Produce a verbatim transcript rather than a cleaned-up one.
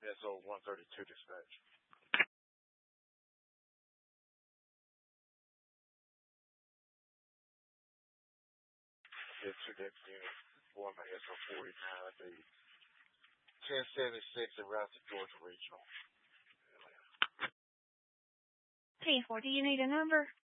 S O one thirty-two dispatch. Get to that unit for my S O forty-nine at the ten seventy-six and route to Georgia Regional. ten four, do you need a number?